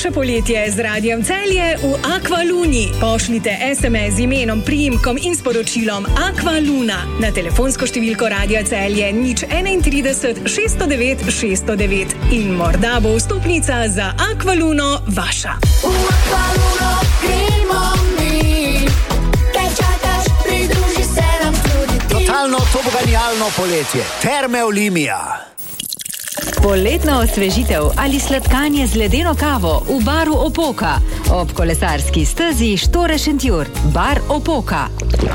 vaše poletje z Radijem Celje v Aqualuni. Pošljite SMS z imenom, priimkom in sporočilom Aqualuna na telefonsko številko Radija Celje 031 609 609 in morda bo vstopnica za Aqualuno vaša. V Aqualuno gremo mi, kaj čakaš, pridruži se nam tudi ti. Totalno tobogenialno poletje, Terme Olimia. Poletna osvežitev ali sladkanje z ledeno kavo v baru Opoka. Ob kolesarski stezi Štore-Šentjur. Bar Opoka.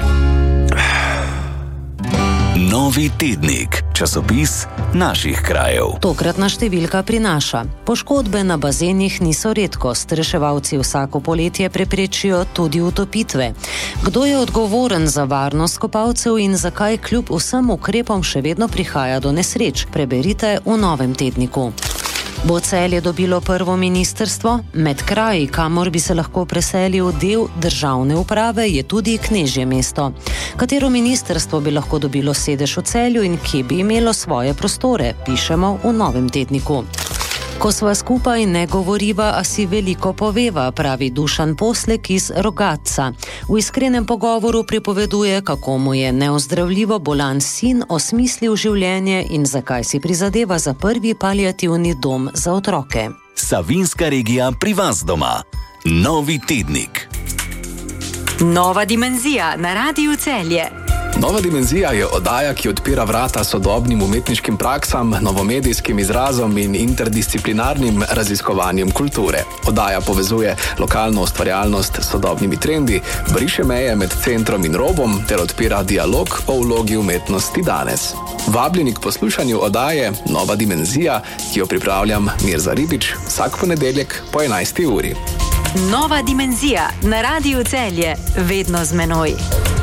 Novi tednik, časopis naših krajev. Tokratna številka prinaša: poškodbe na bazenih niso redkost, reševalci vsako poletje preprečijo tudi utopitve. Kdo je odgovoren za varnost kopalcev in zakaj kljub vsem ukrepom še vedno prihaja do nesreč? Preberite v novem tedniku. Bo Celje dobilo prvo ministrstvo? Med kraji, kamor bi se lahko preselil del državne uprave, je tudi knežje mesto. Katero ministrstvo bi lahko dobilo sedež v Celju in kje bi imelo svoje prostore? Pišemo v novem tedniku. Ko sva skupaj, ne govoriva, a si veliko poveva, pravi Dušan Poslek iz Rogatca. V iskrenem pogovoru pripoveduje, kako mu je neozdravljivo bolan sin osmislil življenje in zakaj si prizadeva za prvi paliativni dom za otroke. Savinjska regija pri vas doma. Novi tednik. Nova dimenzija na Radiju Celje. Nova dimenzija je oddaja, ki odpira vrata sodobnim umetniškim praksam, novomedijskim izrazom in interdisciplinarnim raziskovanjem kulture. Oddaja povezuje lokalno ustvarjalnost s sodobnimi trendi, briše meje med centrom in robom ter odpira dialog o vlogi umetnosti danes. Vabljeni k poslušanju oddaje Nova dimenzija, ki jo pripravljam Mirza Ribič, vsak ponedeljek po 11. uri. Nova dimenzija na Radiju Celje, vedno z menoj.